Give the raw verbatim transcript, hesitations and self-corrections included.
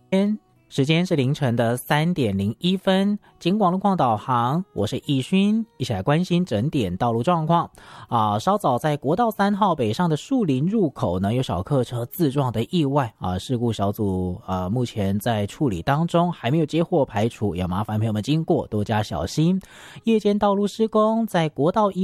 时间是凌晨的三点零一分，警广路况导航，我是易勋，一起来关心整点道路状况啊。稍早在国道三号北上的树林入口呢，有小客车自撞的意外啊，事故小组啊目前在处理当中，还没有接获排除，要麻烦朋友们经过多加小心。夜间道路施工，在国道一